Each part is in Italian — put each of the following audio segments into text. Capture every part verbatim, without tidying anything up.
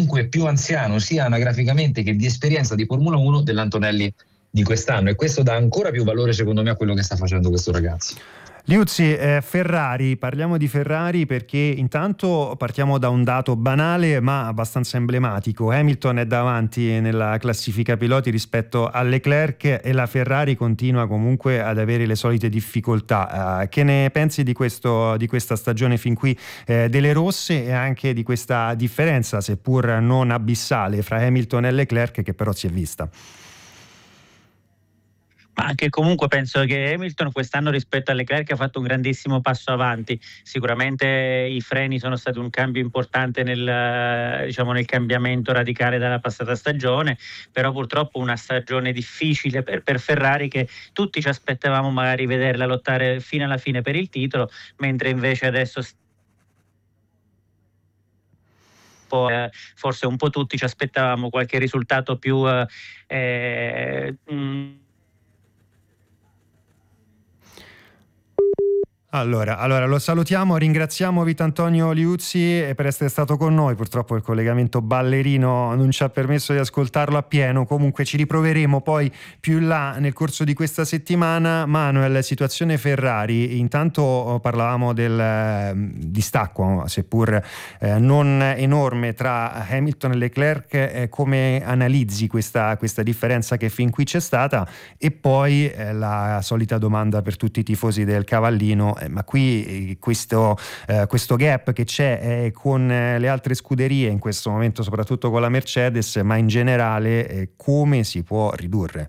comunque più anziano sia anagraficamente che di esperienza di Formula uno dell'Antonelli di quest'anno, e questo dà ancora più valore secondo me a quello che sta facendo questo ragazzo. Liuzzi, eh, Ferrari, parliamo di Ferrari perché intanto partiamo da un dato banale ma abbastanza emblematico. Hamilton è davanti nella classifica piloti rispetto a Leclerc e la Ferrari continua comunque ad avere le solite difficoltà. Uh, che ne pensi di, questo, di questa stagione fin qui eh, delle rosse, e anche di questa differenza, seppur non abissale, fra Hamilton e Leclerc, che però si è vista? Ma anche comunque penso che Hamilton quest'anno rispetto a Leclerc ha fatto un grandissimo passo avanti. Sicuramente i freni sono stati un cambio importante nel, diciamo, nel cambiamento radicale dalla passata stagione, però purtroppo una stagione difficile per, per Ferrari, che tutti ci aspettavamo magari vederla lottare fino alla fine per il titolo, mentre invece adesso forse un po' tutti ci aspettavamo qualche risultato più eh, mh, Allora, allora, lo salutiamo, ringraziamo Vitantonio Liuzzi per essere stato con noi. Purtroppo il collegamento ballerino non ci ha permesso di ascoltarlo appieno, comunque ci riproveremo poi più in là nel corso di questa settimana. Manuel, situazione Ferrari, intanto parlavamo del eh, distacco, seppur eh, non enorme, tra Hamilton e Leclerc. Eh, come analizzi questa, questa differenza che fin qui c'è stata? E poi eh, la solita domanda per tutti i tifosi del Cavallino: ma qui questo, eh, questo gap che c'è eh, con le altre scuderie in questo momento, soprattutto con la Mercedes, ma in generale, eh, come si può ridurre?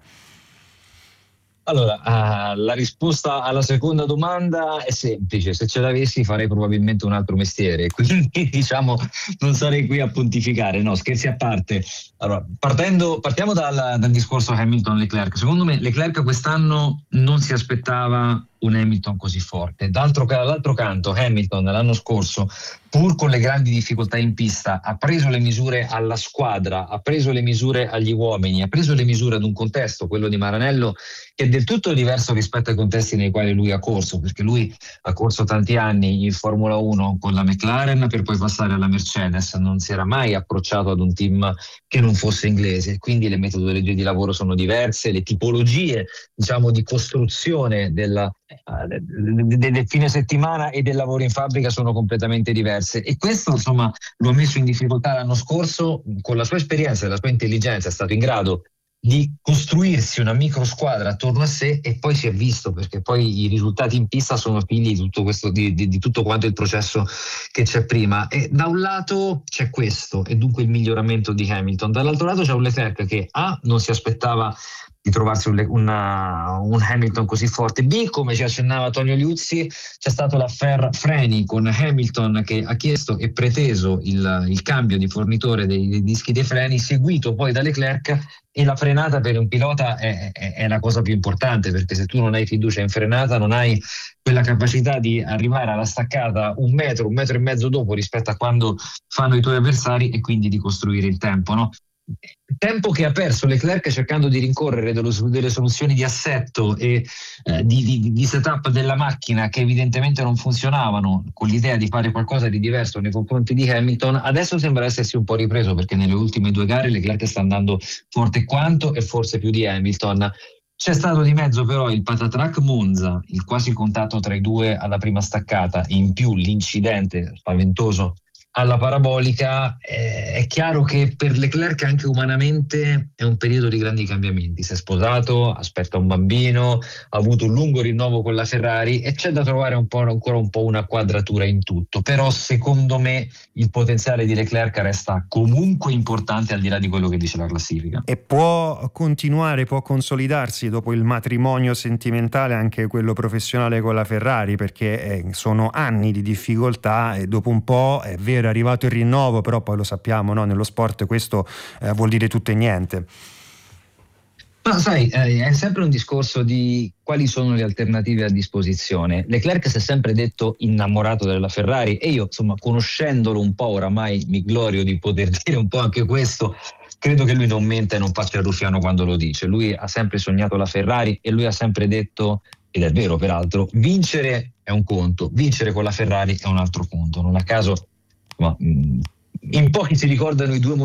Allora, uh, la risposta alla seconda domanda è semplice: se ce l'avessi farei probabilmente un altro mestiere, quindi diciamo non sarei qui a pontificare. No, scherzi a parte. Allora, partendo, partiamo dal, dal discorso Hamilton-Leclerc. Secondo me Leclerc quest'anno non si aspettava un Hamilton così forte. D'altro, dall'altro canto Hamilton l'anno scorso, pur con le grandi difficoltà in pista, ha preso le misure alla squadra, ha preso le misure agli uomini, ha preso le misure ad un contesto, quello di Maranello, che è del tutto diverso rispetto ai contesti nei quali lui ha corso, perché lui ha corso tanti anni in Formula uno con la McLaren per poi passare alla Mercedes, non si era mai approcciato ad un team che non fosse inglese, quindi le metodologie di lavoro sono diverse, le tipologie, diciamo, di costruzione della del fine settimana e del lavoro in fabbrica sono completamente diverse, e questo insomma lo ha messo in difficoltà l'anno scorso. Con la sua esperienza e la sua intelligenza è stato in grado di costruirsi una micro squadra attorno a sé, e poi si è visto, perché poi i risultati in pista sono figli di tutto questo, di, di, di tutto quanto il processo che c'è prima. E da un lato c'è questo, e dunque il miglioramento di Hamilton, dall'altro lato c'è un Leclerc che A, non si aspettava di trovarsi un, una, un Hamilton così forte, B, come ci accennava Tonio Liuzzi, c'è stato l'affair freni con Hamilton che ha chiesto e preteso il, il cambio di fornitore dei, dei dischi dei freni, seguito poi da Leclerc, e la frenata per un pilota è, è, è la cosa più importante, perché se tu non hai fiducia in frenata non hai quella capacità di arrivare alla staccata un metro, un metro e mezzo dopo rispetto a quando fanno i tuoi avversari, e quindi di costruire il tempo, no? Tempo che ha perso Leclerc cercando di rincorrere dello, delle soluzioni di assetto e eh, di, di, di setup della macchina che evidentemente non funzionavano, con l'idea di fare qualcosa di diverso nei confronti di Hamilton. Adesso sembra essersi un po' ripreso, perché nelle ultime due gare Leclerc sta andando forte quanto e forse più di Hamilton. C'è stato di mezzo però il patatrack Monza, il quasi contatto tra i due alla prima staccata, e in più l'incidente spaventoso alla parabolica. Eh, è chiaro che per Leclerc anche umanamente è un periodo di grandi cambiamenti. Si è sposato, aspetta un bambino, ha avuto un lungo rinnovo con la Ferrari, e c'è da trovare un po', ancora un po' una quadratura in tutto. Però secondo me il potenziale di Leclerc resta comunque importante, al di là di quello che dice la classifica. E può continuare, può consolidarsi dopo il matrimonio sentimentale anche quello professionale con la Ferrari, perché eh, sono anni di difficoltà, e dopo un po' è vero è arrivato il rinnovo, però poi lo sappiamo, no? Nello sport questo eh, vuol dire tutto e niente. Ma sai, eh, è sempre un discorso di quali sono le alternative a disposizione. Leclerc si è sempre detto innamorato della Ferrari, e io insomma, conoscendolo un po' oramai, mi glorio di poter dire un po' anche questo. Credo che lui non mente e non faccia il ruffiano quando lo dice. Lui ha sempre sognato la Ferrari, e lui ha sempre detto, ed è vero peraltro, vincere è un conto, vincere con la Ferrari è un altro conto. Non a caso, ma, in pochi si ricordano i due